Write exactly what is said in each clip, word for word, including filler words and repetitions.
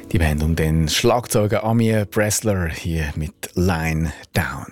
Die Band um den Schlagzeuger Amir Bressler hier mit Line Down.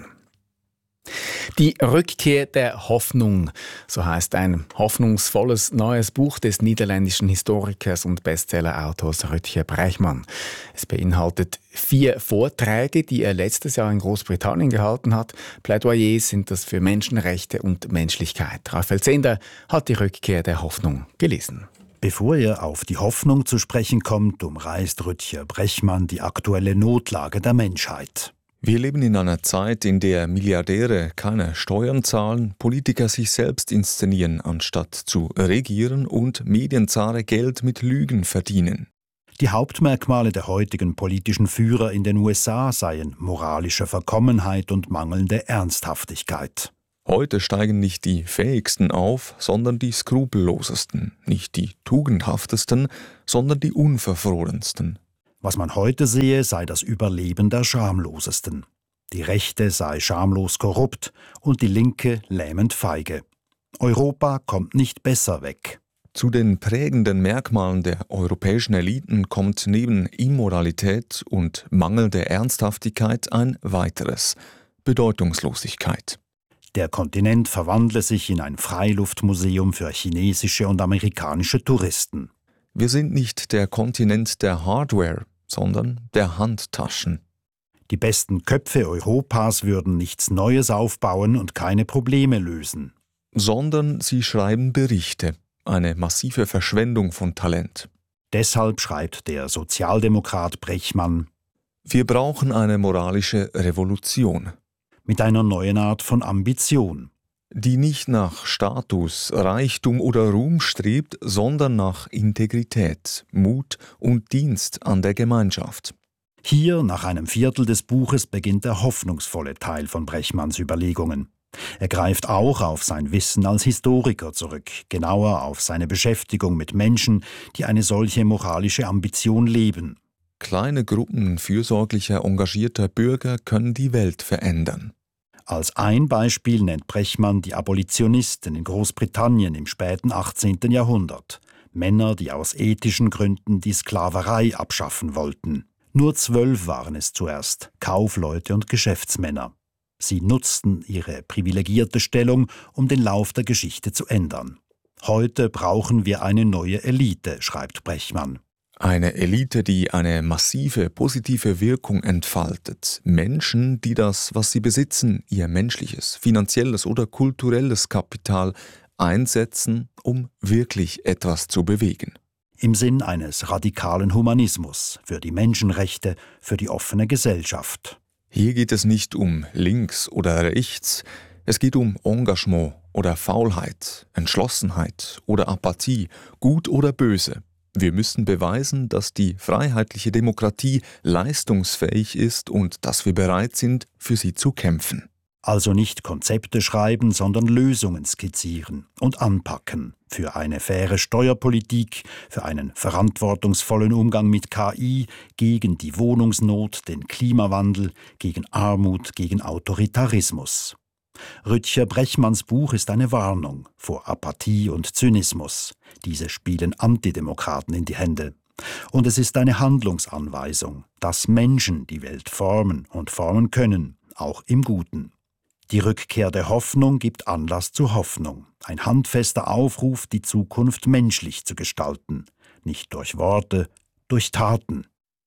Die Rückkehr der Hoffnung, so heißt ein hoffnungsvolles neues Buch des niederländischen Historikers und Bestseller-Autors Rutger Bregman. Es beinhaltet vier Vorträge, die er letztes Jahr in Großbritannien gehalten hat. Plädoyers sind das für Menschenrechte und Menschlichkeit. Raphael Zehnder hat die Rückkehr der Hoffnung gelesen. Bevor er auf die Hoffnung zu sprechen kommt, umreißt Rutger Bregman die aktuelle Notlage der Menschheit. Wir leben in einer Zeit, in der Milliardäre keine Steuern zahlen, Politiker sich selbst inszenieren, anstatt zu regieren, und Medienzahler Geld mit Lügen verdienen. Die Hauptmerkmale der heutigen politischen Führer in den U S A seien moralische Verkommenheit und mangelnde Ernsthaftigkeit. Heute steigen nicht die Fähigsten auf, sondern die Skrupellosesten, nicht die Tugendhaftesten, sondern die Unverfrorensten. Was man heute sehe, sei das Überleben der Schamlosesten. Die Rechte sei schamlos korrupt und die Linke lähmend feige. Europa kommt nicht besser weg. Zu den prägenden Merkmalen der europäischen Eliten kommt neben Immoralität und mangelnder Ernsthaftigkeit ein weiteres: Bedeutungslosigkeit. Der Kontinent verwandle sich in ein Freiluftmuseum für chinesische und amerikanische Touristen. Wir sind nicht der Kontinent der Hardware, sondern der Handtaschen. Die besten Köpfe Europas würden nichts Neues aufbauen und keine Probleme lösen. Sondern sie schreiben Berichte, eine massive Verschwendung von Talent. Deshalb schreibt der Sozialdemokrat Bregman: Wir brauchen eine moralische Revolution. Mit einer neuen Art von Ambition. Die nicht nach Status, Reichtum oder Ruhm strebt, sondern nach Integrität, Mut und Dienst an der Gemeinschaft. Hier, nach einem Viertel des Buches, beginnt der hoffnungsvolle Teil von Bregmans Überlegungen. Er greift auch auf sein Wissen als Historiker zurück, genauer auf seine Beschäftigung mit Menschen, die eine solche moralische Ambition leben. Kleine Gruppen fürsorglicher, engagierter Bürger können die Welt verändern. Als ein Beispiel nennt Bregman die Abolitionisten in Großbritannien im späten achtzehnten Jahrhundert. Männer, die aus ethischen Gründen die Sklaverei abschaffen wollten. Nur zwölf waren es zuerst, Kaufleute und Geschäftsmänner. Sie nutzten ihre privilegierte Stellung, um den Lauf der Geschichte zu ändern. Heute brauchen wir eine neue Elite, schreibt Bregman. Eine Elite, die eine massive positive Wirkung entfaltet. Menschen, die das, was sie besitzen, ihr menschliches, finanzielles oder kulturelles Kapital einsetzen, um wirklich etwas zu bewegen. Im Sinn eines radikalen Humanismus, für die Menschenrechte, für die offene Gesellschaft. Hier geht es nicht um links oder rechts, es geht um Engagement oder Faulheit, Entschlossenheit oder Apathie, gut oder böse. Wir müssen beweisen, dass die freiheitliche Demokratie leistungsfähig ist und dass wir bereit sind, für sie zu kämpfen. Also nicht Konzepte schreiben, sondern Lösungen skizzieren und anpacken. Für eine faire Steuerpolitik, für einen verantwortungsvollen Umgang mit K I, gegen die Wohnungsnot, den Klimawandel, gegen Armut, gegen Autoritarismus. Rutger Bregmans Buch ist eine Warnung vor Apathie und Zynismus. Diese spielen Antidemokraten in die Hände. Und es ist eine Handlungsanweisung, dass Menschen die Welt formen und formen können, auch im Guten. Die Rückkehr der Hoffnung gibt Anlass zur Hoffnung. Ein handfester Aufruf, die Zukunft menschlich zu gestalten. Nicht durch Worte, durch Taten.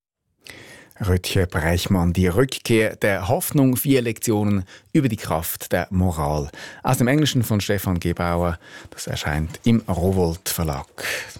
Rutger Bregman, die Rückkehr der Hoffnung, vier Lektionen über die Kraft der Moral. Aus dem Englischen von Stefan Gebauer, das erscheint im Rowohlt Verlag.